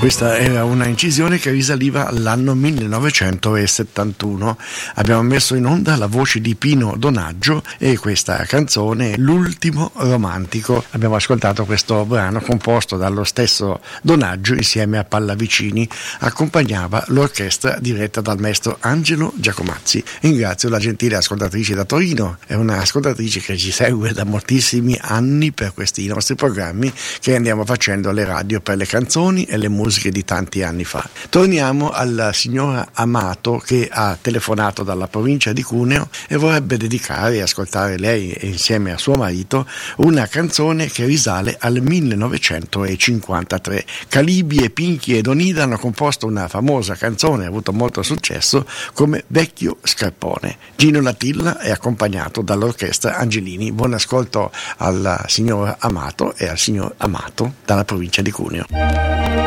Questa era una incisione che risaliva all'anno 1971. Abbiamo messo in onda la voce di Pino Donaggio e questa canzone L'ultimo romantico. Abbiamo ascoltato questo brano composto dallo stesso Donaggio insieme a Pallavicini. Accompagnava l'orchestra diretta dal maestro Angelo Giacomazzi. Ringrazio la gentile ascoltatrice da Torino, è una ascoltatrice che ci segue da moltissimi anni per questi nostri programmi che andiamo facendo alle radio per le canzoni e le musiche di tanti anni fa. Torniamo alla signora Amato che ha telefonato dalla provincia di Cuneo e vorrebbe dedicare e ascoltare lei e insieme a suo marito una canzone che risale al 1953. Calibi e Pinchi ed Onida hanno composto una famosa canzone, ha avuto molto successo, come Vecchio Scarpone. Gino Latilla è accompagnato dall'orchestra Angelini. Buon ascolto alla signora Amato e al signor Amato dalla provincia di Cuneo.